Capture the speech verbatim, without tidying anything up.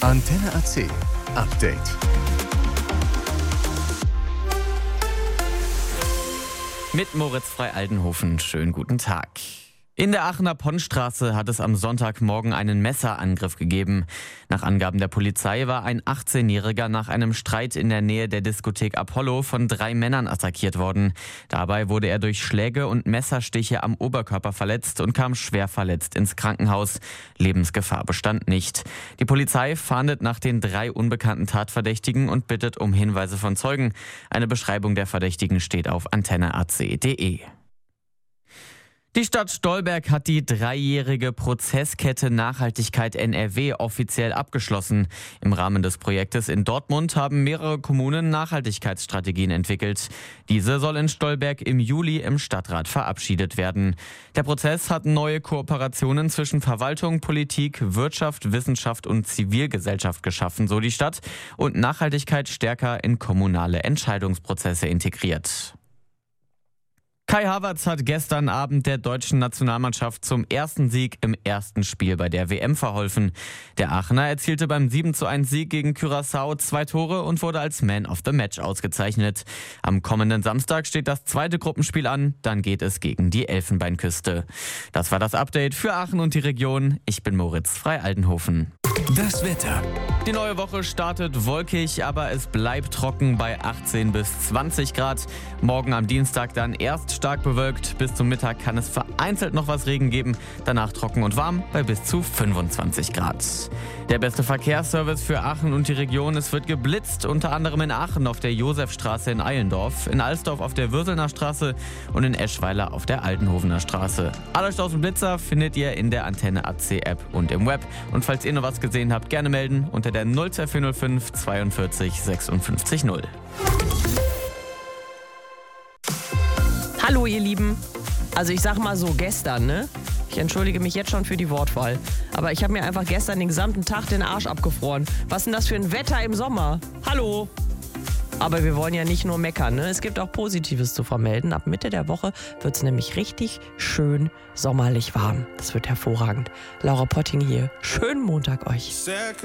Antenne A C Update. Mit Moritz Frei-Aldenhofen. Schönen guten Tag. In der Aachener Ponnstraße hat es am Sonntagmorgen einen Messerangriff gegeben. Nach Angaben der Polizei war ein achtzehnjähriger nach einem Streit in der Nähe der Diskothek Apollo von drei Männern attackiert worden. Dabei wurde er durch Schläge und Messerstiche am Oberkörper verletzt und kam schwer verletzt ins Krankenhaus. Lebensgefahr bestand nicht. Die Polizei fahndet nach den drei unbekannten Tatverdächtigen und bittet um Hinweise von Zeugen. Eine Beschreibung der Verdächtigen steht auf antenne a c punkt d e. Die Stadt Stolberg hat die dreijährige Prozesskette Nachhaltigkeit N R W offiziell abgeschlossen. Im Rahmen des Projektes in Dortmund haben mehrere Kommunen Nachhaltigkeitsstrategien entwickelt. Diese soll in Stolberg im Juli im Stadtrat verabschiedet werden. Der Prozess hat neue Kooperationen zwischen Verwaltung, Politik, Wirtschaft, Wissenschaft und Zivilgesellschaft geschaffen, so die Stadt, und Nachhaltigkeit stärker in kommunale Entscheidungsprozesse integriert. Kai Havertz hat gestern Abend der deutschen Nationalmannschaft zum ersten Sieg im ersten Spiel bei der W M verholfen. Der Aachener erzielte beim sieben zu eins Sieg gegen Curaçao zwei Tore und wurde als Man of the Match ausgezeichnet. Am kommenden Samstag steht das zweite Gruppenspiel an, dann geht es gegen die Elfenbeinküste. Das war das Update für Aachen und die Region. Ich bin Moritz Frei-Aldenhofen. Das Wetter. Die neue Woche startet wolkig, aber es bleibt trocken bei achtzehn bis zwanzig Grad. Morgen am Dienstag dann erst stark bewölkt. Bis zum Mittag kann es vereinzelt noch was Regen geben. Danach trocken und warm bei bis zu fünfundzwanzig Grad. Der beste Verkehrsservice für Aachen und die Region. Es wird geblitzt, unter anderem in Aachen auf der Josefstraße in Eilendorf, in Alsdorf auf der Würselner Straße und in Eschweiler auf der Altenhofener Straße. Alle Staus und Blitzer findet ihr in der Antenne A C App und im Web. Und falls ihr noch was gesehen habt, gerne melden unter der null zwei vier null fünf zweiundvierzig sechsundfünfzig null. Hallo ihr Lieben, also ich sag mal so gestern, ne? Ich entschuldige mich jetzt schon für die Wortwahl, aber ich habe mir einfach gestern den gesamten Tag den Arsch abgefroren. Was ist denn das für ein Wetter im Sommer? Hallo? Aber wir wollen ja nicht nur meckern, ne? Es gibt auch Positives zu vermelden. Ab Mitte der Woche wird es nämlich richtig schön sommerlich warm. Das wird hervorragend. Laura Potting hier. Schönen Montag euch.